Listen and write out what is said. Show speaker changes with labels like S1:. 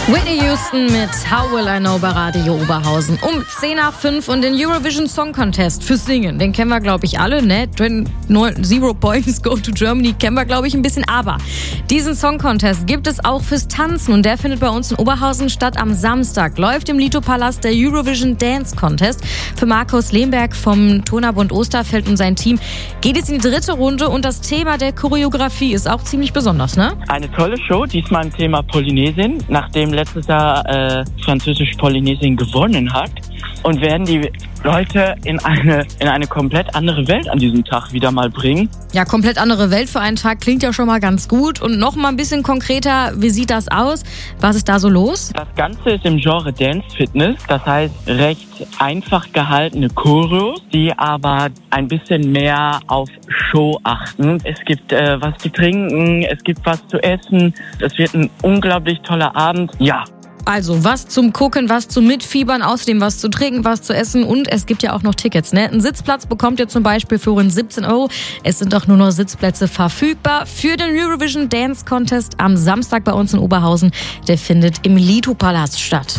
S1: Whitney Houston mit How Will I Know bei Radio Oberhausen. Um 10 nach 5 und den Eurovision Song Contest fürs Singen. Den kennen wir, glaube ich, alle, ne? 0 Points Go to Germany kennen wir, glaube ich, ein bisschen. Aber diesen Song Contest gibt es auch fürs Tanzen und der findet bei uns in Oberhausen statt. Am Samstag läuft im Lido-Palast der Eurovision Dance Contest. Für Markus Lehmberg vom Turnerbund Osterfeld und sein Team geht es in die 3. Runde und das Thema der Choreografie ist auch ziemlich besonders, ne?
S2: Eine tolle Show, diesmal im Thema Polynesien, nachdem letztes Jahr Französisch-Polynesien gewonnen hat, und werden die Leute in eine komplett andere Welt an diesem Tag wieder mal bringen.
S1: Ja, komplett andere Welt für einen Tag klingt ja schon mal ganz gut. Und noch mal ein bisschen konkreter, wie sieht das aus? Was ist da so los?
S2: Das Ganze ist im Genre Dance Fitness, das heißt recht einfach gehaltene Choreos, die aber ein bisschen mehr auf Show achten. Es gibt was zu trinken, es gibt was zu essen. Es wird ein unglaublich toller Abend. Ja.
S1: Also was zum Gucken, was zum Mitfiebern, außerdem was zu trinken, was zu essen und es gibt ja auch noch Tickets, ne? Ein Sitzplatz bekommt ihr zum Beispiel für rund 17 €. Es sind auch nur noch Sitzplätze verfügbar für den Eurovision Dance Contest am Samstag bei uns in Oberhausen. Der findet im Lido-Palast statt.